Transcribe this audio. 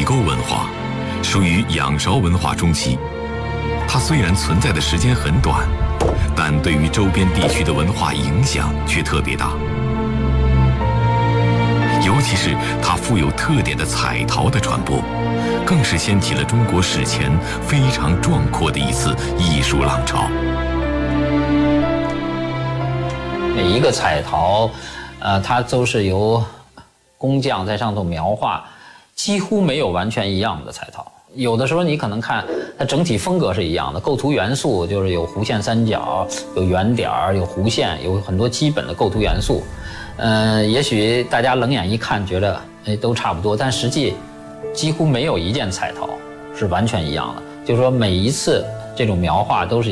水沟文化属于仰韶文化中期，它虽然存在的时间很短，但对于周边地区的文化影响却特别大。尤其是它富有特点的彩陶的传播，更是掀起了中国史前非常壮阔的一次艺术浪潮。 每一个彩陶，它都是由工匠在上头描画，几乎没有完全一样的彩陶。有的时候你可能看它整体风格是一样的，构图元素就是有弧线三角，有圆点儿，有弧线，有很多基本的构图元素。也许大家冷眼一看觉得都差不多，但实际几乎没有一件彩陶是完全一样的。就是说每一次这种描画都是